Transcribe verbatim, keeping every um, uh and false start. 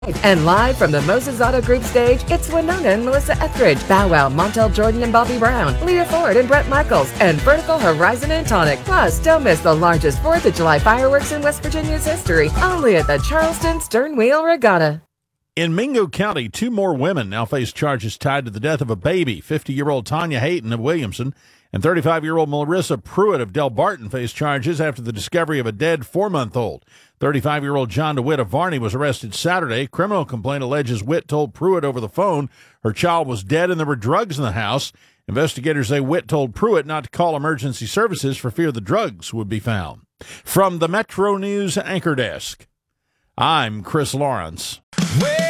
And live from the Moses Auto Group stage, it's Winona and Melissa Etheridge, Bow Wow, Montel Jordan and Bobby Brown, Leah Ford and Brett Michaels, and Vertical Horizon and Tonic. Plus, don't miss the largest fourth of July fireworks in West Virginia's history, only at the Charleston Sternwheel Regatta. In Mingo County, two more women now face charges tied to the death of a baby. fifty-year-old Tanya Hayton of Williamson and thirty-five-year-old Marissa Pruitt of Del Barton face charges after the discovery of a dead four-month-old. thirty-five-year-old John DeWitt of Varney was arrested Saturday. Criminal complaint alleges Witt told Pruitt over the phone her child was dead and there were drugs in the house. Investigators say Witt told Pruitt not to call emergency services for fear the drugs would be found. From the Metro News Anchor Desk, I'm Chris Lawrence.